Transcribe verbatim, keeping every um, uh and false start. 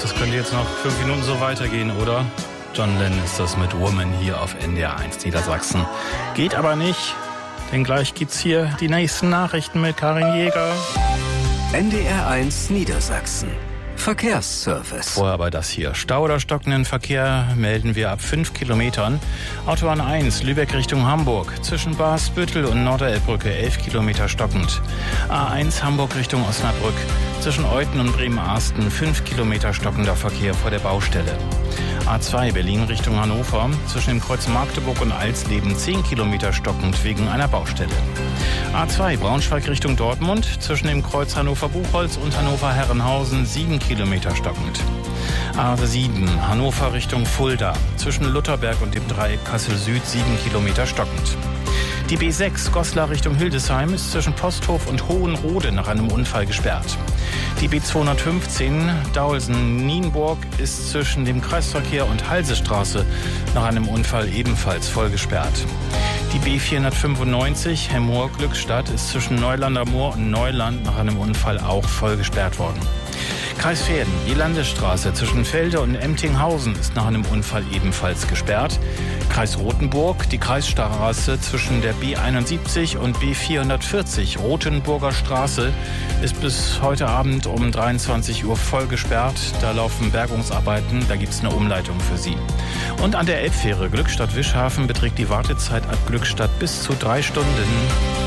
das könnte jetzt noch fünf Minuten so weitergehen, oder? John Lennon ist das mit Woman hier auf N D R eins Niedersachsen. Geht aber nicht, denn gleich gibt's hier die nächsten Nachrichten mit Karin Jäger. N D R eins Niedersachsen. Verkehrsservice. Vorher aber das hier. Stau oder stockenden Verkehr melden wir ab fünf Kilometern. Autobahn eins, Lübeck Richtung Hamburg. Zwischen Barsbüttel und Norderelbbrücke elf Kilometer stockend. A eins Hamburg Richtung Osnabrück. Zwischen Euthen und Bremen-Arsten fünf Kilometer stockender Verkehr vor der Baustelle. A zwei Berlin Richtung Hannover. Zwischen dem Kreuz Magdeburg und Alsleben zehn Kilometer stockend wegen einer Baustelle. A zwei Braunschweig Richtung Dortmund. Zwischen dem Kreuz Hannover-Buchholz und Hannover-Herrenhausen sieben Kilometer stockend. A sieben Hannover Richtung Fulda. Zwischen Lutherberg und dem Dreieck Kassel-Süd sieben Kilometer stockend. Die B sechs Goslar Richtung Hildesheim ist zwischen Posthof und Hohenrode nach einem Unfall gesperrt. Die B zweihundertfünfzehn Daulsen-Nienburg ist zwischen dem Kreisverkehr und Halsestraße nach einem Unfall ebenfalls voll gesperrt. Die B vierhundertfünfundneunzig Hemmoor-Glückstadt ist zwischen Neulander Moor und Neuland nach einem Unfall auch voll gesperrt worden. Kreis Verden, die Landesstraße zwischen Felde und Emtinghausen ist nach einem Unfall ebenfalls gesperrt. Kreis Rothenburg, die Kreisstraße zwischen der B einundsiebzig und B vierhundertvierzig Rothenburger Straße ist bis heute Abend um dreiundzwanzig Uhr voll gesperrt. Da laufen Bergungsarbeiten, da gibt es eine Umleitung für Sie. Und an der Elbfähre Glückstadt-Wischhafen beträgt die Wartezeit ab Glückstadt bis zu drei Stunden.